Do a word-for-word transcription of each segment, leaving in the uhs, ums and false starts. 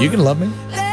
You can love me.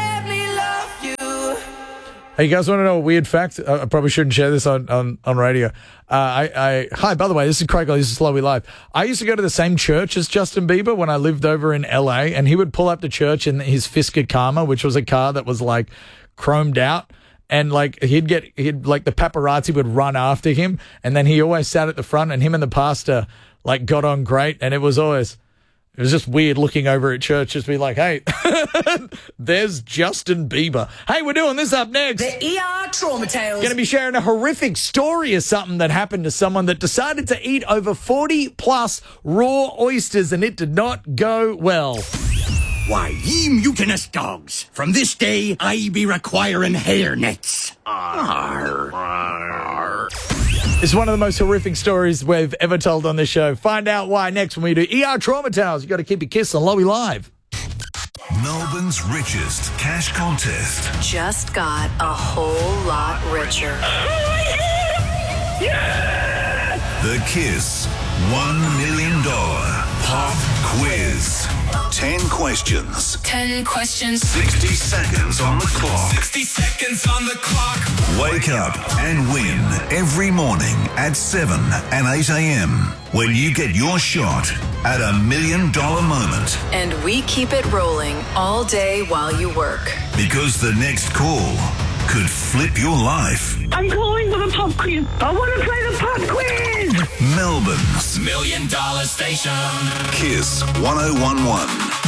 Hey, you guys want to know a weird fact? I probably shouldn't share this on, on, on radio. Uh, I, I Hi, by the way, this is Craig. This is Slowly Live. I used to go to the same church as Justin Bieber when I lived over in L A, and he would pull up to church in his Fisker Karma, which was a car that was like chromed out. And like he'd get, he'd like the paparazzi would run after him, and then he always sat at the front, and him and the pastor like got on great, and it was always, it was just weird looking over at church, just be like, hey, there's Justin Bieber. Hey, we're doing this up next. The E R Trauma Tales. Going to be sharing a horrific story of something that happened to someone that decided to eat over forty plus raw oysters, and it did not go well. Why, ye mutinous dogs, from this day I be requiring hairnets. Arr. Arr. It's one of the most horrific stories we've ever told on this show. Find out why next when we do E R Trauma Tales. You got to keep your kiss on Lowy Live. Melbourne's richest cash contest Just got a whole lot richer. The Kiss one million dollars Pop Quiz. Ten questions. Ten questions. sixty seconds on the clock. sixty seconds on the clock. Wake up and win every morning at seven and eight a.m. when you get your shot at a million dollar moment. And we keep it rolling all day while you work. Because the next call could flip your life. I'm calling for the pop quiz. I want to play the pop quiz. Melbourne's Million dollar station. Kiss one oh one one.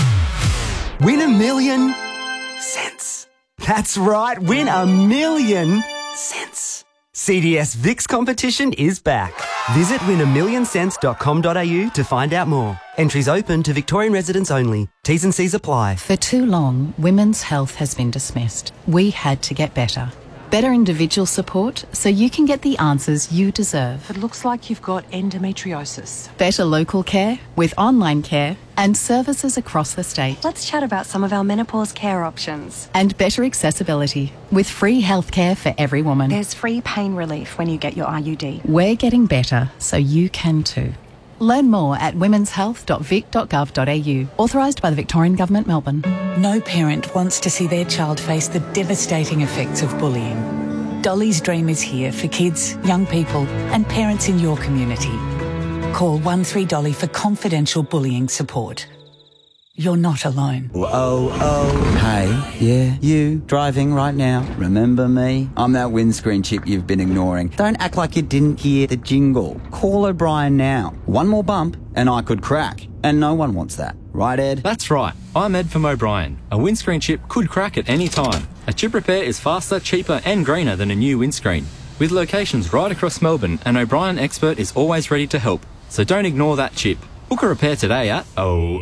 Win a million cents. That's right, win a million cents. C D S Vix competition is back. Visit win a million cents dot com dot a u to find out more. Entries open to Victorian residents only. T's and C's apply. For too long, women's health has been dismissed. We had to get better. Better individual support so you can get the answers you deserve. It looks like you've got endometriosis. Better local care with online care and services across the state. Let's chat about some of our menopause care options. And better accessibility with free healthcare for every woman. There's free pain relief when you get your I U D. We're getting better so you can too. Learn more at womens health dot vic dot gov dot a u. Authorised by the Victorian Government, Melbourne. No parent wants to see their child face the devastating effects of bullying. Dolly's Dream is here for kids, young people and parents in your community. Call one three Dolly for confidential bullying support. You're not alone. Oh, oh. Hey, yeah, you, driving right now. Remember me? I'm that windscreen chip you've been ignoring. Don't act like you didn't hear the jingle. Call O'Brien now. One more bump and I could crack. And no one wants that. Right, Ed? That's right. I'm Ed from O'Brien. A windscreen chip could crack at any time. A chip repair is faster, cheaper and greener than a new windscreen. With locations right across Melbourne, an O'Brien expert is always ready to help. So don't ignore that chip. Book a repair today at oh